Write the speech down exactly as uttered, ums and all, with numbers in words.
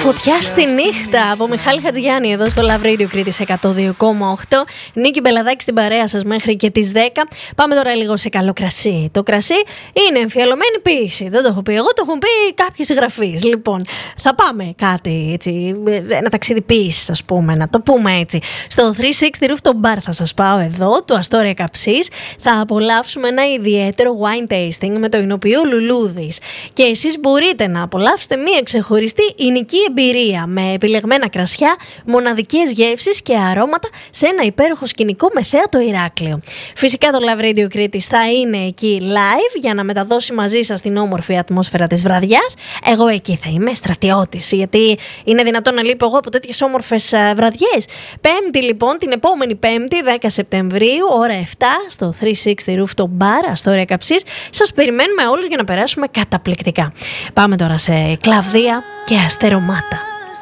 Φωτιά στη νύχτα από Μιχάλη Χατζηγιάννη εδώ στο Love Radio Κρήτης εκατό δύο κόμμα οκτώ. Νίκη Μπελαδάκη στην παρέα σας μέχρι και τις δέκα. Πάμε τώρα λίγο σε καλό κρασί. Το κρασί είναι εμφιαλωμένη ποίηση. Δεν το έχω πει εγώ, το έχουν πει κάποιοι συγγραφείς. Λοιπόν, θα πάμε κάτι έτσι, ένα ταξίδι ποίησης, ας πούμε, να το πούμε έτσι. Στο τριακόσια εξήντα Rooftop Bar θα σας πάω εδώ, του Αστόρια Καψής. Θα απολαύσουμε ένα ιδιαίτερο wine tasting με το εινοποιείο Λουλούδης. Και εσείς μπορείτε να απολαύσετε μία ξεχωριστή εινική εμπειρία με επιλεγμένα κρασιά, μοναδικές γεύσεις και αρώματα σε ένα υπέροχο σκηνικό με θέα το Ηράκλειο. Φυσικά το Love Radio Κρήτης θα είναι εκεί live για να μεταδώσει μαζί σας την όμορφη ατμόσφαιρα της βραδιάς. Εγώ εκεί θα είμαι στρατιώτης, γιατί είναι δυνατόν να λείπω εγώ από τέτοιες όμορφες βραδιές. Πέμπτη λοιπόν, την επόμενη Πέμπτη, δέκα Σεπτεμβρίου, ώρα επτά, στο τριακόσια εξήντα Rooftop Bar, Αστόρια Καψής. Σας περιμένουμε όλους για να περάσουμε καταπληκτικά. Πάμε τώρα σε κλαβδία και αστερομάτα.